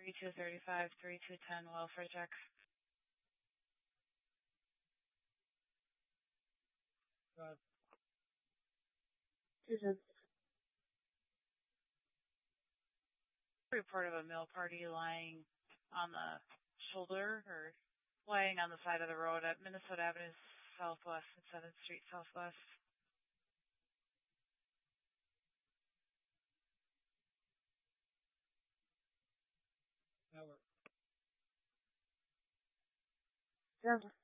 3235, 3210, welfare check. Report of a male party lying on the shoulder or lying on the side of the road at Minnesota Avenue Southwest and 7th Street Southwest. Yes.